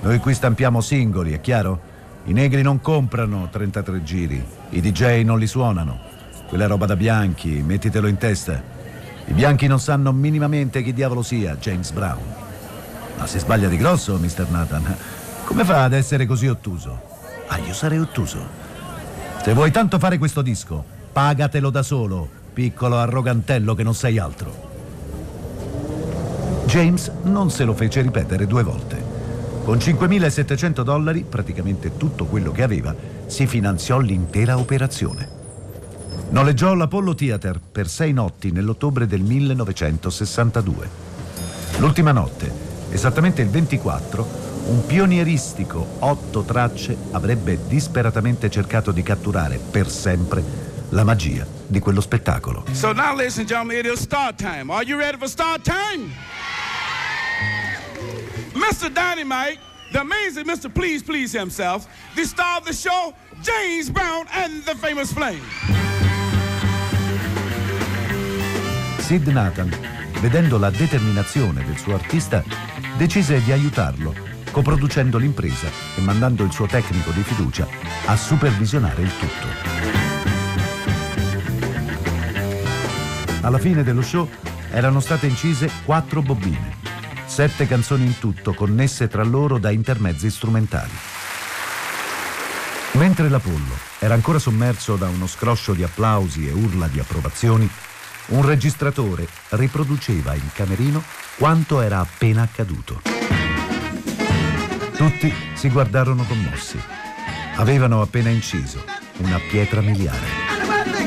Noi qui stampiamo singoli, è chiaro? I negri non comprano 33 giri, i DJ non li suonano. Quella è roba da bianchi, mettitelo in testa. I bianchi non sanno minimamente chi diavolo sia James Brown. Ma si sbaglia di grosso, Mr. Nathan. Come fa ad essere così ottuso? Ah, io sarei ottuso. Se vuoi tanto fare questo disco, pagatelo da solo, piccolo arrogantello che non sei altro. James non se lo fece ripetere 2 volte. Con $5.700, praticamente tutto quello che aveva, si finanziò l'intera operazione. Noleggiò l'Apollo Theater per 6 notti nell'ottobre del 1962. L'ultima notte, esattamente il 24, un pionieristico 8 tracce avrebbe disperatamente cercato di catturare per sempre la magia di quello spettacolo. So now, ladies and gentlemen, it is start time. Are you ready for start time? Mr. Dynamite, the amazing Mr. Please Please himself, the star of the show, James Brown and the Famous Flame. Sid Nathan, vedendo la determinazione del suo artista, decise di aiutarlo, coproducendo l'impresa e mandando il suo tecnico di fiducia a supervisionare il tutto. Alla fine dello show erano state incise 4 bobine, 7 canzoni in tutto connesse tra loro da intermezzi strumentali. Mentre l'Apollo era ancora sommerso da uno scroscio di applausi e urla di approvazioni, un registratore riproduceva in camerino quanto era appena accaduto. Tutti si guardarono commossi. Avevano appena inciso una pietra miliare.